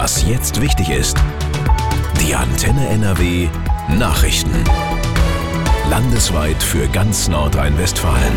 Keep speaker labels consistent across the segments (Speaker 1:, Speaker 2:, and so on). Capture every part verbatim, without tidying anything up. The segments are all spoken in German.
Speaker 1: Was jetzt wichtig ist. Die Antenne N R W Nachrichten. Landesweit für ganz Nordrhein-Westfalen.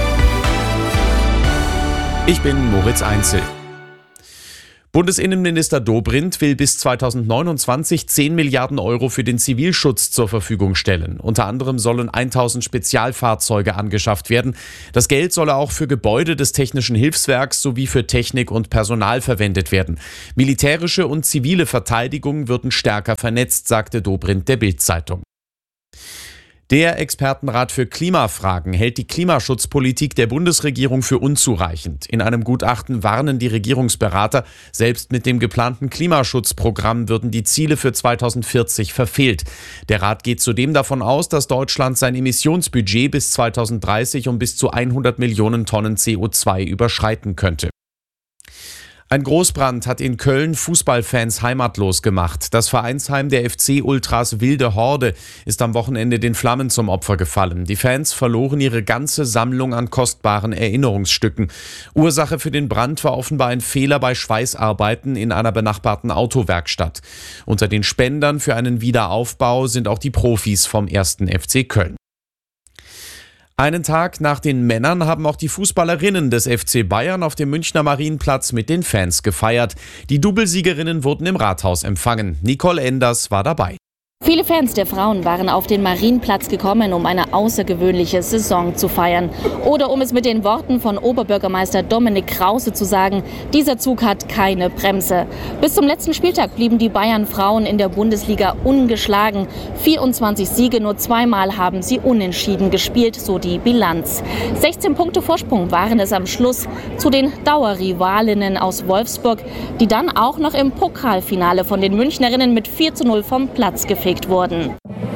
Speaker 2: Ich bin Moritz Einzel. Bundesinnenminister Dobrindt will bis zweitausendneunundzwanzig zehn Milliarden Euro für den Zivilschutz zur Verfügung stellen. Unter anderem sollen tausend Spezialfahrzeuge angeschafft werden. Das Geld solle auch für Gebäude des Technischen Hilfswerks sowie für Technik und Personal verwendet werden. Militärische und zivile Verteidigung würden stärker vernetzt, sagte Dobrindt der Bild-Zeitung. Der Expertenrat für Klimafragen hält die Klimaschutzpolitik der Bundesregierung für unzureichend. In einem Gutachten warnen die Regierungsberater, selbst mit dem geplanten Klimaschutzprogramm würden die Ziele für zweitausendvierzig verfehlt. Der Rat geht zudem davon aus, dass Deutschland sein Emissionsbudget bis zweitausenddreißig um bis zu hundert Millionen Tonnen C O zwei überschreiten könnte. Ein Großbrand hat in Köln Fußballfans heimatlos gemacht. Das Vereinsheim der F C-Ultras Wilde Horde ist am Wochenende den Flammen zum Opfer gefallen. Die Fans verloren ihre ganze Sammlung an kostbaren Erinnerungsstücken. Ursache für den Brand war offenbar ein Fehler bei Schweißarbeiten in einer benachbarten Autowerkstatt. Unter den Spendern für einen Wiederaufbau sind auch die Profis vom ersten F C Köln. Einen Tag nach den Männern haben auch die Fußballerinnen des F C Bayern auf dem Münchner Marienplatz mit den Fans gefeiert. Die Doublesiegerinnen wurden im Rathaus empfangen. Nicole Enders war dabei.
Speaker 3: Viele Fans der Frauen waren auf den Marienplatz gekommen, um eine außergewöhnliche Saison zu feiern. Oder um es mit den Worten von Oberbürgermeister Dominik Krause zu sagen, dieser Zug hat keine Bremse. Bis zum letzten Spieltag blieben die Bayern-Frauen in der Bundesliga ungeschlagen. vierundzwanzig Siege, nur zweimal haben sie unentschieden gespielt, so die Bilanz. sechzehn Punkte Vorsprung waren es am Schluss zu den Dauerrivalinnen aus Wolfsburg, die dann auch noch im Pokalfinale von den Münchnerinnen mit vier zu null vom Platz gefegt wurden.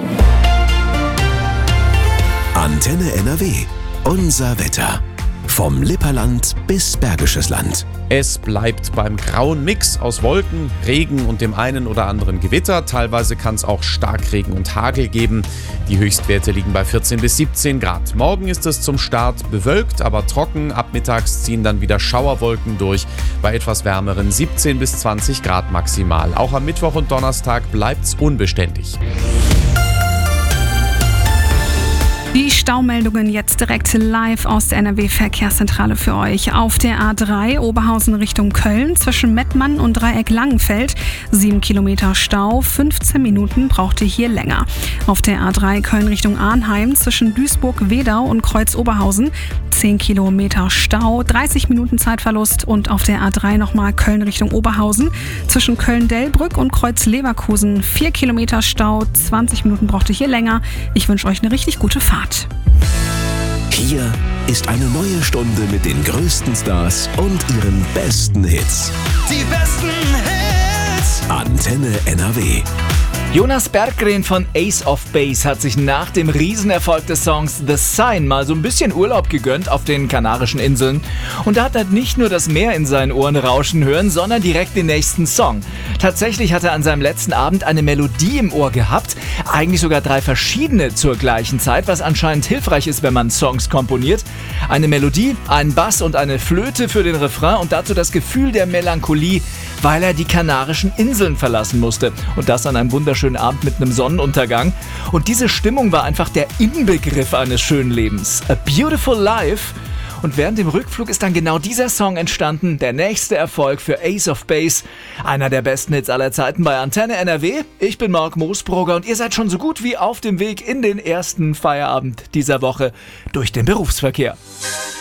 Speaker 1: Antenne N R W. Unser Wetter. Vom Lipperland bis Bergisches Land.
Speaker 2: Es bleibt beim grauen Mix aus Wolken, Regen und dem einen oder anderen Gewitter. Teilweise kann es auch Starkregen und Hagel geben. Die Höchstwerte liegen bei vierzehn bis siebzehn Grad. Morgen ist es zum Start bewölkt, aber trocken. Ab mittags ziehen dann wieder Schauerwolken durch. Bei etwas wärmeren siebzehn bis zwanzig Grad maximal. Auch am Mittwoch und Donnerstag bleibt es unbeständig.
Speaker 4: Die Staumeldungen jetzt direkt live aus der N R W-Verkehrszentrale für euch. Auf der A drei Oberhausen Richtung Köln zwischen Mettmann und Dreieck Langenfeld. sieben Kilometer Stau, fünfzehn Minuten braucht ihr hier länger. Auf der A drei Köln Richtung Arnheim zwischen Duisburg-Wedau und Kreuz-Oberhausen. zehn Kilometer Stau, dreißig Minuten Zeitverlust. Und auf der A drei nochmal Köln Richtung Oberhausen zwischen Köln-Delbrück und Kreuz-Leverkusen. vier Kilometer Stau, zwanzig Minuten braucht ihr hier länger. Ich wünsche euch eine richtig gute Fahrt.
Speaker 1: Hier ist eine neue Stunde mit den größten Stars und ihren besten Hits.
Speaker 5: Die besten Hits.
Speaker 1: Antenne N R W.
Speaker 5: Jonas Berggren von Ace of Base hat sich nach dem Riesenerfolg des Songs The Sign mal so ein bisschen Urlaub gegönnt auf den Kanarischen Inseln. Und da hat er nicht nur das Meer in seinen Ohren rauschen hören, sondern direkt den nächsten Song. Tatsächlich hat er an seinem letzten Abend eine Melodie im Ohr gehabt, eigentlich sogar drei verschiedene zur gleichen Zeit, was anscheinend hilfreich ist, wenn man Songs komponiert. Eine Melodie, einen Bass und eine Flöte für den Refrain und dazu das Gefühl der Melancholie, weil er die Kanarischen Inseln verlassen musste. Und das an einem wunderschönen Abend mit einem Sonnenuntergang. Und diese Stimmung war einfach der Inbegriff eines schönen Lebens. A Beautiful Life. Und während dem Rückflug ist dann genau dieser Song entstanden, der nächste Erfolg für Ace of Base. Einer der besten Hits aller Zeiten bei Antenne N R W. Ich bin Marc Moosbrugger und ihr seid schon so gut wie auf dem Weg in den ersten Feierabend dieser Woche durch den Berufsverkehr.